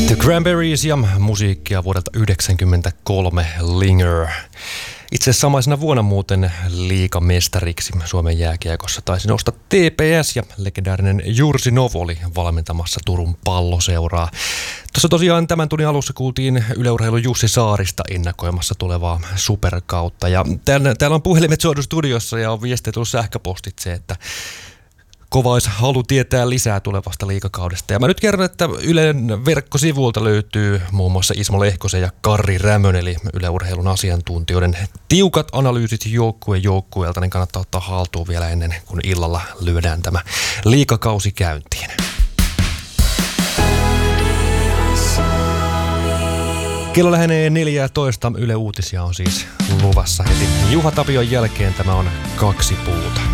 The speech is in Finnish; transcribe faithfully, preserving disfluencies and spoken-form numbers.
The Cranberries ja musiikkia vuodelta yhdeksänkymmentäkolme Linger. Itse asiassa samaisena vuonna muuten liigamestariksi Suomen jääkiekossa taisi nousta T P S ja legendaarinen Jursinov oli valmentamassa Turun Palloseuraa. Tuossa tosiaan tämän tunnin alussa kuultiin Yle Urheilun Jussi Saarista ennakoimassa tulevaa superkautta. Ja täällä, täällä on puhelimet soitu studiossa ja on viestiä tullut sähköpostitse, että kova olisi halu tietää lisää tulevasta liigakaudesta. Ja mä nyt kerron, että Ylen verkkosivuilta löytyy muun muassa Ismo Lehkosen ja Karri Rämön, eli Yle Urheilun asiantuntijoiden tiukat analyysit joukkue joukkueelta, niin kannattaa ottaa haltuun vielä ennen kuin illalla lyödään tämä liigakausi käyntiin. Kello lähenee neljätoista. Yle Uutisia on siis luvassa heti Juha Tapion jälkeen. Tämä on Kaksi puuta.